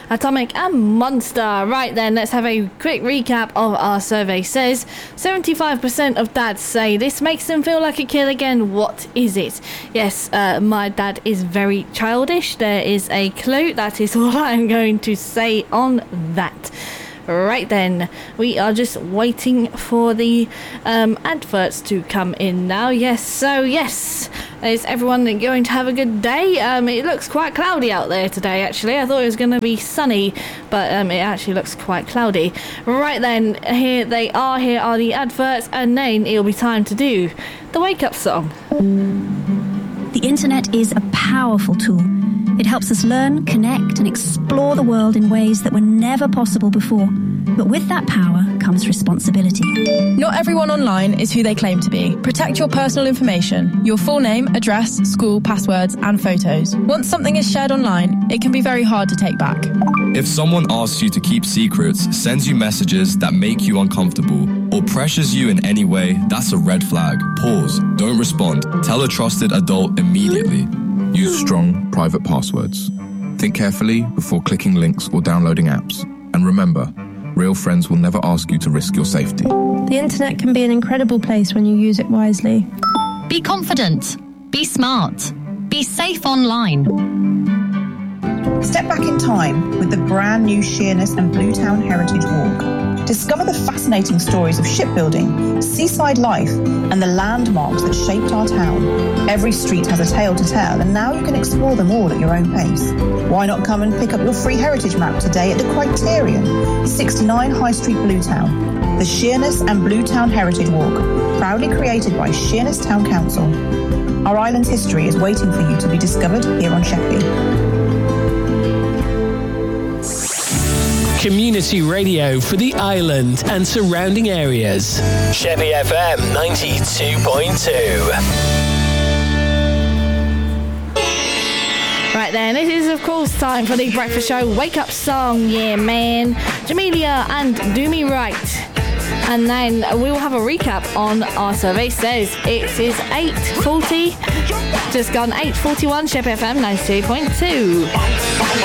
Atomic and Monster. Right then, let's have a quick recap of our survey. Says 75% of dads say this makes them feel like a kid again. What is it? Yes, my dad is very childish. There is a clue. That is all I'm going to say on that. Right then, we are just waiting for the adverts to come in now. Yes, so yes, is everyone going to have a good day? It looks quite cloudy out there today, actually. I thought it was going to be sunny, but it actually looks quite cloudy. Right then, here they are. Here are the adverts, and then it'll be time to do the wake-up song. The internet is a powerful tool. It helps us learn, connect, and explore the world in ways that were never possible before. But with that power comes responsibility. Not everyone online is who they claim to be. Protect your personal information, your full name, address, school, passwords, and photos. Once something is shared online, it can be very hard to take back. If someone asks you to keep secrets, sends you messages that make you uncomfortable, or pressures you in any way, that's a red flag. Pause. Don't respond. Tell a trusted adult immediately. Use strong, private passwords. Think carefully before clicking links or downloading apps. And remember, real friends will never ask you to risk your safety. The internet can be an incredible place when you use it wisely. Be confident. Be smart. Be safe online. Step back in time with the brand new Sheerness and Bluetown Heritage Walk. Discover the fascinating stories of shipbuilding, seaside life, and the landmarks that shaped our town. Every street has a tale to tell, and now you can explore them all at your own pace. Why not come and pick up your free heritage map today at the Criterion, 69 High Street, Bluetown. The Sheerness and Bluetown Heritage Walk, proudly created by Sheerness Town Council. Our island's history is waiting for you to be discovered here on Sheppey. Community radio for the island and surrounding areas. Sheppey FM 92.2. Right then, it is of course time for the breakfast show wake up song. Yeah, man. Jamelia and Do Me Right. And then we will have a recap on our survey. Says it is 8:40. Just gone 8:41. Sheppey FM 92.2.